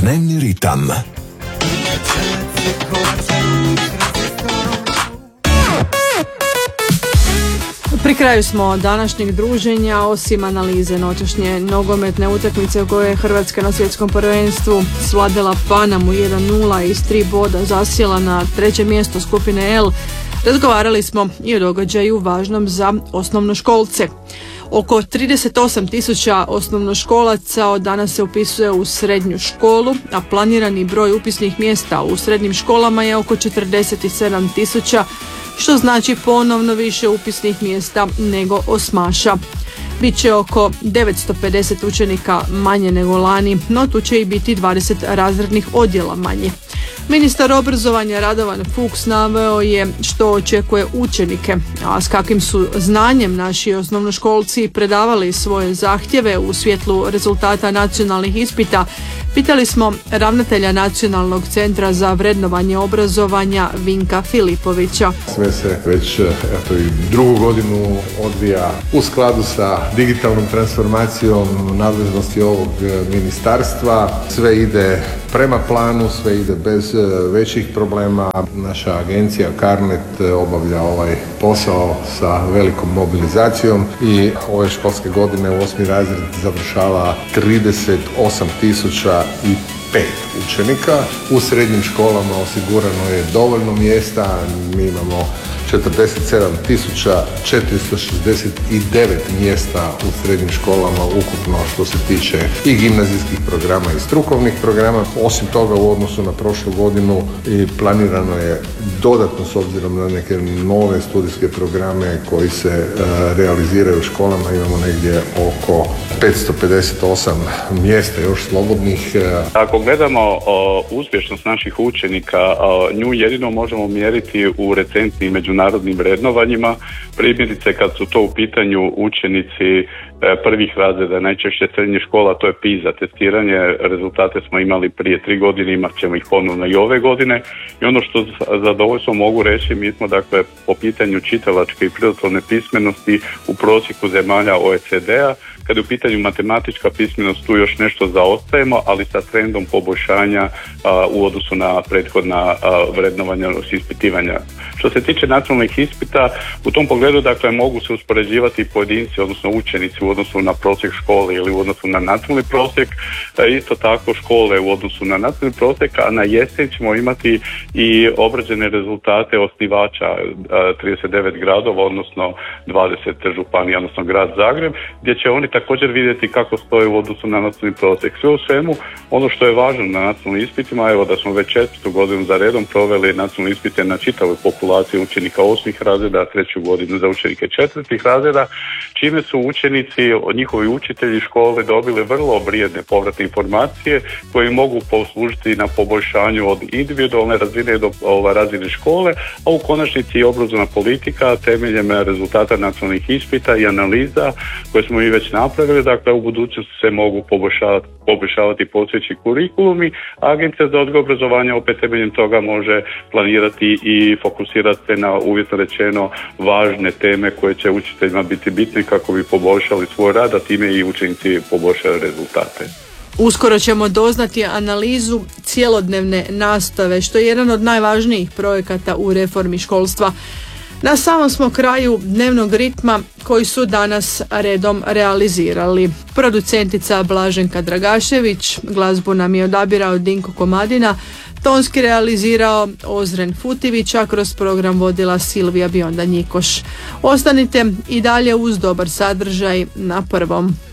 Dnevni ritam. Pri kraju smo današnjeg druženja, osim analize noćašnje nogometne utakmice u kojoj je Hrvatska na svjetskom prvenstvu svladala Panamu 1-0 i s 3 boda zasjela na 3. mjesto skupine L. Razgovarali smo i o događaju važnom za osnovnoškolce. Oko 38.000 osnovnoškolaca od danas se upisuje u srednju školu, a planirani broj upisnih mjesta u srednjim školama je oko 47.000, što znači ponovno više upisnih mjesta nego osmaša. Biće oko 950 učenika manje nego lani, no tu će i biti 20 razrednih odjela manje. Ministar obrazovanja Radovan Fuchs naveo je što očekuje učenike, a s kakvim su znanjem naši osnovnoškolci predavali svoje zahtjeve u svjetlu rezultata nacionalnih ispita. Pitali smo ravnatelja Nacionalnog centra za vrednovanje obrazovanja Vinka Filipovića. Sve se već i drugu godinu odvija u skladu sa digitalnom transformacijom nadležnosti ovog ministarstva. Sve ide prema planu, sve ide bez većih problema. Naša agencija Carnet obavlja ovaj posao sa velikom mobilizacijom i ove školske godine u 8. razred završava 38.005 učenika. U srednjim školama osigurano je dovoljno mjesta. Mi imamo 47.469 mjesta u srednjim školama ukupno što se tiče i gimnazijskih programa i strukovnih programa. Osim toga, u odnosu na prošlu godinu planirano je dodatno, s obzirom na neke nove studijske programe koji se realiziraju u školama, imamo negdje oko 558 mjesta još slobodnih. Ako gledamo uspješnost naših učenika, nju jedino možemo mjeriti u recentnim međunarodnim vrednovanjima. Primjerice kad su to u pitanju učenici prvih razreda, najčešće srednjih škola, to je PISA testiranje. Rezultate smo imali prije 3 godine, imat ćemo ih ponovno i ove godine. I ono što zadovoljstvo mogu reći, mi smo dakle po pitanju čitalačke i prirodoslovne pismenosti u prosjeku zemalja OECD-a. Kad je u pitanju matematička pismenost, tu još nešto zaostajemo, ali sa trendom poboljšanja u odnosu na prethodna vrednovanja, ispitivanja. Što se tiče nacionalnih ispita, u tom pogledu dakle mogu se uspoređivati pojedinci, odnosno učenici u odnosu na prosjek škole ili u odnosu na nacionalni prosjek, isto tako škole u odnosu na nacionalni prosjek, a na jesen ćemo imati i obrađene rezultate osnivača 39 gradova, odnosno 20 županija, odnosno grad Zagreb, gdje će oni također vidjeti kako stoje u odnosu na nacionalni prosjek. Sve u svemu, ono što je važno na nacionalnim ispitima, evo da smo već 4. godinu za redom proveli nacionalne ispite na čitavoj populaciji učenika 8. razreda, 3. godinu za učenike 4. razreda, čime su učenici, njihovi učitelji škole dobili vrlo vrijedne povratne informacije koje mogu poslužiti na poboljšanju od individualne razine do razine škole, a u konačnici i obrazovna politika temeljem rezultata nacionalnih ispita i analiza koje smo i već napravili, dakle u budućnosti se mogu poboljšavati postojeći kurikulumi, a Agencija za odgoj i obrazovanje opet temeljem toga može planirati i fokusirati se na, uvjetno rečeno, važne teme koje će učiteljima biti bitne kako bi poboljšali svoj rad, a time i učenici poboljšaju rezultate. Uskoro ćemo doznati analizu cjelodnevne nastave, što je jedan od najvažnijih projekata u reformi školstva. Na samom smo kraju dnevnog ritma koji su danas redom realizirali. Producentica Blaženka Dragašević, glazbu nam je odabirao Dinko Komadina, tonski realizirao Ozren Futivić, a kroz program vodila Silvija Bionda Njikoš. Ostanite i dalje uz dobar sadržaj na Prvom.